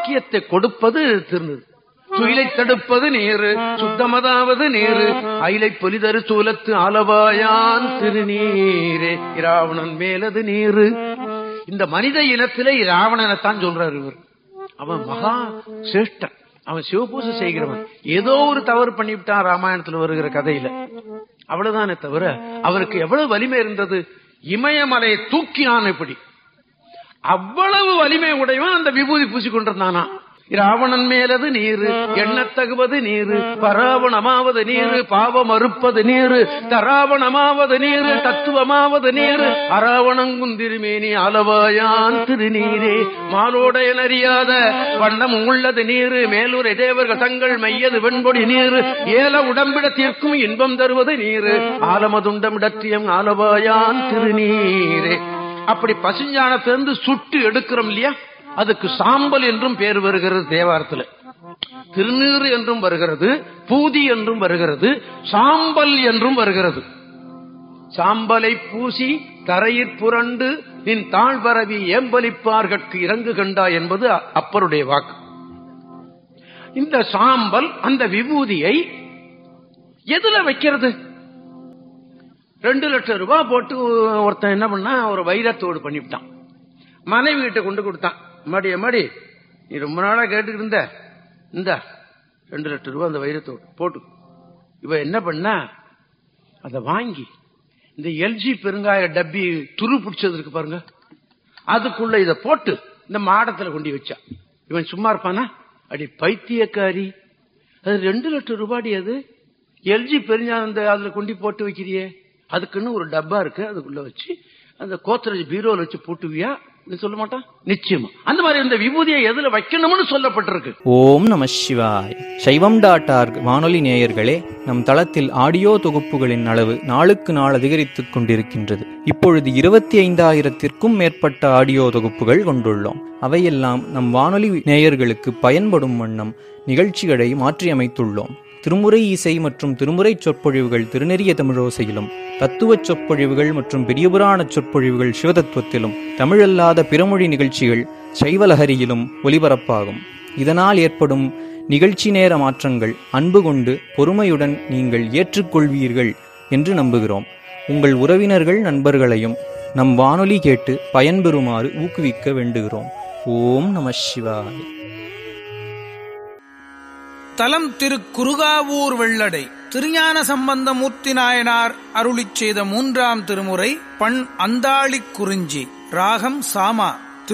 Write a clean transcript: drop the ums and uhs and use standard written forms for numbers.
பாக்கியத்தை கொடுப்பது திருநீர். துயிலை தடுப்பது நீரு, சுத்தமதாவது நீரு, அயிலை பொலிதரு சூலத்து ஆலவாயான் திருநீரே. இராவணன் மேலது நீரு. இந்த மனித இனத்திலே இராவணனைத்தான் சொல்றாரு இவர். அவன் மகா சிரேஷ்டன், அவன் சிவபூசை செய்கிறவன். ஏதோ ஒரு தவறு பண்ணிவிட்டான் ராமாயணத்தில் வருகிற கதையில, அவ்வளவுதானே தவிர அவருக்கு எவ்வளவு வலிமை இருந்தது. இமயமலையை தூக்கினான். இப்படி அவ்வளவு வலிமை உடையவன் அந்த விபூதி பூசிக்கொண்டிருந்தானா. ராவணன் மேலது நீரு, எண்ணத்தகுவது நீரு, பராவணமாவது நீரு, பாவம் அறுப்பது நீரு, தராவணமாவது நீரு, தத்துவமாவது நீரு, அராவணங்குந்திருமேனி அளவாயான் திருநீரே. மாலோடைய அறியாத வண்ணம் உள்ளது நீரு, மேலுரை தேவர்கள் தங்கள் மையது வெண்பொடி நீரு, ஏல உடம்பிட தீர்க்கும் இன்பம் தருவது நீரு, ஆலமதுண்டமிடத்தியம் ஆலவாயான் திருநீரே. அப்படி பசுஞ்சாணத்திலிருந்து சுட்டு எடுக்கிறோம் இல்லையா, அதுக்கு சாம்பல் என்றும் பேர் வருகிறது. தேவாரத்தில் திருநீறு என்றும் வருகிறது, பூதி என்றும் வருகிறது, சாம்பல் என்றும் வருகிறது. சாம்பலை பூசி தரையிற் புரண்டு நின் தாழ்வரவி ஏம்பலிப்பார்கட்கு இறங்கு கண்டா என்பது அப்பருடைய வாக்கு. இந்த சாம்பல் அந்த விபூதியை எதுல வைக்கிறது? 2 லட்சம் ரூபாய் போட்டு ஒருத்தன் என்ன பண்ணா, ஒரு வைரத்தோடு பண்ணிவிட்டான். மனைவி கிட்ட கொண்டு கொடுத்தான். மாடி நீ ரொம்ப நாளா கேட்டுக்கிட்டு இருந்த, இந்த 2 லட்சம் ரூபாய் அந்த வைரத்தோடு போட்டு. இவ என்ன பண்ண, அதை வாங்கி இந்த எல்ஜி பெருங்காய டப்பி துரு பிடிச்சது இருக்கு பாருங்க, அதுக்குள்ள இதை போட்டு இந்த மாடத்துல கொண்டு வச்சா. இவன் சும்மா இருப்பானா? அடி பைத்தியக்காரி, அது 2 லட்சம் ரூபாய், அது எல்ஜி பெருங்காய அதுல கொண்டு போட்டு வைக்கிறியே, அதுக்குன்னு ஒரு டப்பா இருக்கு, அதுக்குள்ள வச்சு அந்த கோத்ரேஜ் பீரோல வச்சு போட்டுவியா? சொல்ல மாட்டான் நிச்சயமா. அந்த மாதிரி இந்த விபூதியை எதுல வைக்கணும்னு சொல்லப்பட்டிருக்கு. ஓம் நம சிவாய். சைவம்.org வானொலி நேயர்களே, நம் தளத்தில் ஆடியோ தொகுப்புகளின் அளவு நாளுக்கு நாள் அதிகரித்துக் கொண்டிருக்கின்றது. இப்பொழுது 25,000-க்கும் மேற்பட்ட ஆடியோ தொகுப்புகள் கொண்டுள்ளோம். அவையெல்லாம் நம் வானொலி நேயர்களுக்கு பயன்படும் வண்ணம் நிகழ்ச்சிகளை மாற்றியமைத்துள்ளோம். திருமுறை இசை மற்றும் திருமுறை சொற்பொழிவுகள் திருநெறிய தமிழோசையிலும், தத்துவச் சொற்பொழிவுகள் மற்றும் பெரியபுராண சொற்பொழிவுகள் சிவதத்துவத்திலும், தமிழல்லாத பிறமொழி நிகழ்ச்சிகள் சைவலஹரியிலும் ஒலிபரப்பாகும். இதனால் ஏற்படும் நிகழ்ச்சி நேர மாற்றங்கள் அன்பு கொண்டு பொறுமையுடன் நீங்கள் ஏற்றுக்கொள்வீர்கள் என்று நம்புகிறோம். உங்கள் உறவினர்கள் நண்பர்களையும் நம் வானொலி கேட்டு பயன்பெறுமாறு ஊக்குவிக்க வேண்டுகிறோம். ஓம் நம சிவாய். தலம் திரு குருகாவூர் வெள்ளடை. திருஞான சம்பந்தமூர்த்தி நாயனார் அருளிச் செய்த 3ஆம் திருமுறை. பண் அந்தாளிக் குறிஞ்சி. ராகம் சாமா.